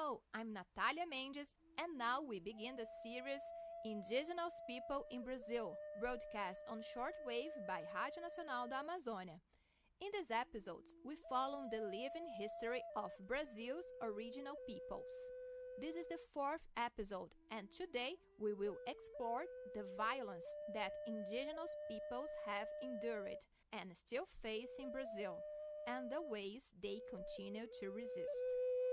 Hello, I'm Natalia Mendes, and now we begin the series Indigenous People in Brazil, broadcast on shortwave by Rádio Nacional da Amazônia. In these episodes, we follow the living history of Brazil's original peoples. This is the fourth episode, and today we will explore the violence that indigenous peoples have endured and still face in Brazil, and the ways they continue to resist.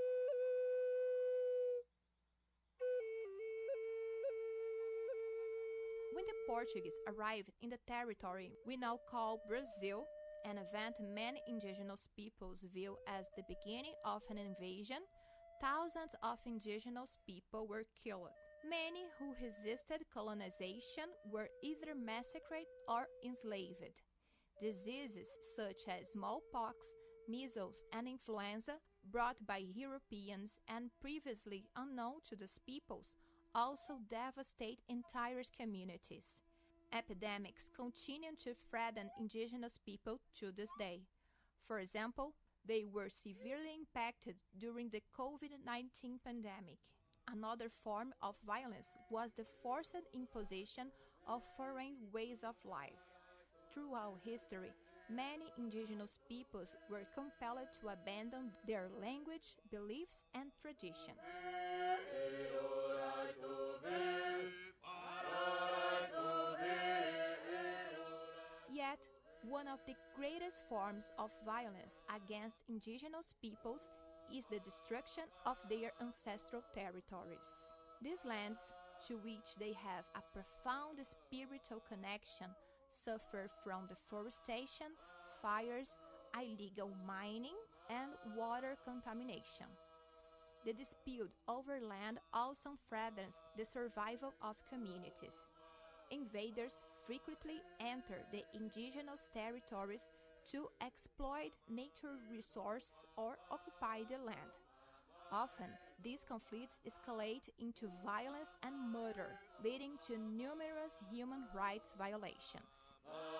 When the Portuguese arrived in the territory we now call Brazil, an event many indigenous peoples view as the beginning of an invasion, thousands of indigenous people were killed. Many who resisted colonization were either massacred or enslaved. Diseases such as smallpox, measles, and influenza, brought by Europeans and previously unknown to these peoples, also devastate entire communities. Epidemics continue to threaten indigenous people to this day. For example, they were severely impacted during the COVID-19 pandemic. Another form of violence was the forced imposition of foreign ways of life. Throughout history, many indigenous peoples were compelled to abandon their language, beliefs, and traditions. Yet, one of the greatest forms of violence against indigenous peoples is the destruction of their ancestral territories. These lands, to which they have a profound spiritual connection, suffer from deforestation, fires, illegal mining, and water contamination. The dispute over land also threatens the survival of communities. Invaders frequently enter the indigenous territories to exploit natural resources or occupy the land. Often, these conflicts escalate into violence and murder, leading to numerous human rights violations.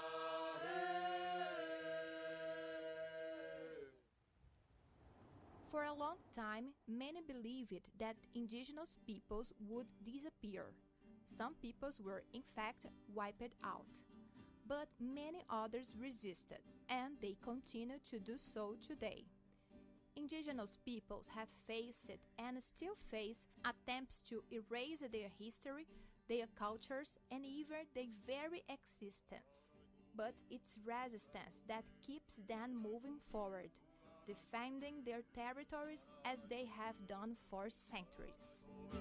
For a long time, many believed that indigenous peoples would disappear. Some peoples were, in fact, wiped out. But many others resisted, and they continue to do so today. Indigenous peoples have faced and still face attempts to erase their history, their cultures, and even their very existence. But it's resistance that keeps them moving forward, defending their territories as they have done for centuries.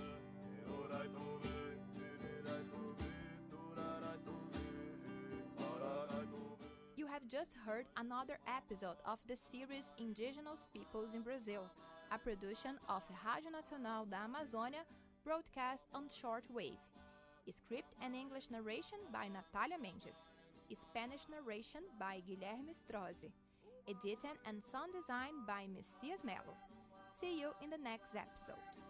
You have just heard another episode of the series Indigenous Peoples in Brazil, a production of Rádio Nacional da Amazônia, broadcast on shortwave. Script and English narration by Natalia Mendes. Spanish narration by Guilherme Strozzi. Editing and sound design by Messias Melo. See you in the next episode.